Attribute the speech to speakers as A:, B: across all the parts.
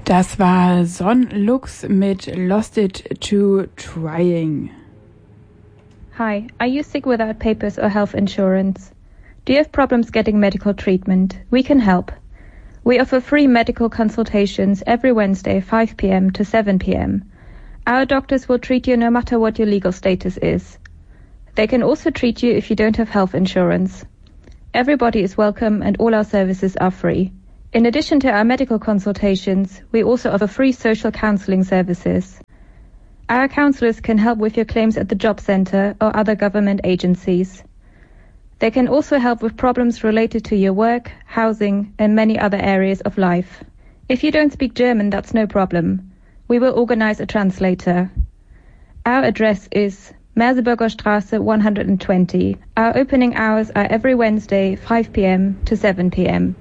A: Das war Son Lux mit Lost It to Trying.
B: Hi, are you sick without papers or health insurance? Do you have problems getting medical treatment? We can help. We offer free medical consultations every Wednesday, 5 p.m. to 7 p.m. Our doctors will treat you no matter what your legal status is. They can also treat you if you don't have health insurance. Everybody is welcome and all our services are free. In addition to our medical consultations, we also offer free social counseling services. Our counselors can help with your claims at the job center or other government agencies. They can also help with problems related to your work, housing, and many other areas of life. If you don't speak German, that's no problem. We will organize a translator. Our address is Merseburger Straße 120. Our opening hours are every Wednesday, 5 p.m. to 7 p.m.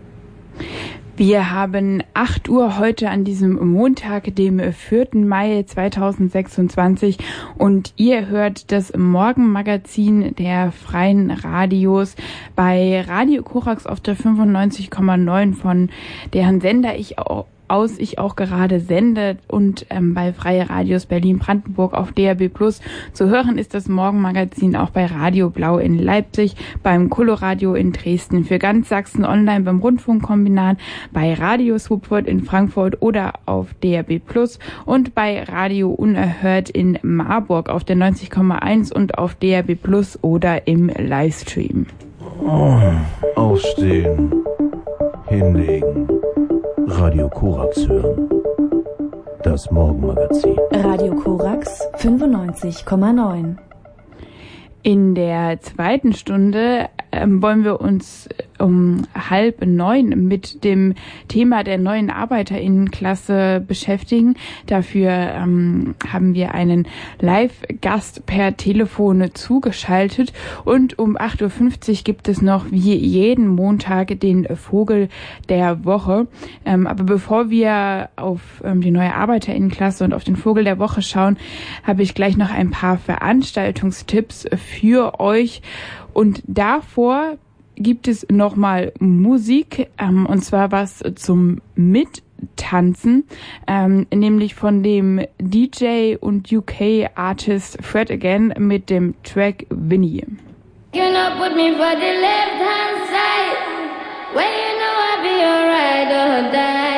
A: Wir haben 8 Uhr heute an diesem Montag, dem 4. Mai 2026 und ihr hört das Morgenmagazin der Freien Radios bei Radio Korax auf der 95,9, von deren Sender ich auch gerade sende, und bei Freie Radios Berlin-Brandenburg auf DAB+. Zu hören ist das Morgenmagazin auch bei Radio Blau in Leipzig, beim Coloradio in Dresden, für ganz Sachsen online beim Rundfunkkombinat, bei Radio Swupford in Frankfurt oder auf DAB+ und bei Radio Unerhört in Marburg auf der 90,1 und auf DAB+ oder im Livestream.
C: Aufstehen, hinlegen, Radio Korax hören. Das Morgenmagazin.
D: Radio Korax 95,9.
A: In der zweiten Stunde wollen wir uns um 8:30 mit dem Thema der neuen ArbeiterInnenklasse beschäftigen. Dafür haben wir einen Live-Gast per Telefon zugeschaltet. Und um 8:50 Uhr gibt es noch wie jeden Montag den Vogel der Woche. Aber bevor wir auf die neue ArbeiterInnenklasse und auf den Vogel der Woche schauen, habe ich gleich noch ein paar Veranstaltungstipps für euch. Und davor gibt es nochmal Musik, und zwar was zum Mittanzen, nämlich von dem DJ und UK-Artist Fred Again mit dem Track Winnie.
E: You know, put me for the left hand side, when you know I'll be alright or die.